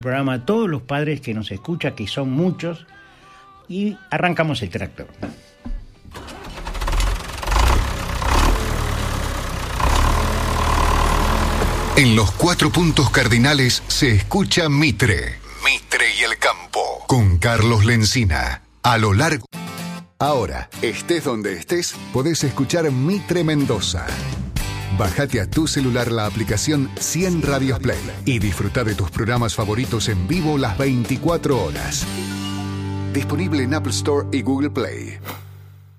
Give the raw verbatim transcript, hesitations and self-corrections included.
Programa a todos los padres que nos escuchan, que son muchos, y arrancamos el tractor. En los cuatro puntos cardinales se escucha Mitre. Mitre y el campo. Con Carlos Lencina. A lo largo. Ahora, estés donde estés, podés escuchar Mitre Mendoza. Bájate a tu celular la aplicación cien Radios Play y disfruta de tus programas favoritos en vivo las veinticuatro horas. Disponible en Apple Store y Google Play.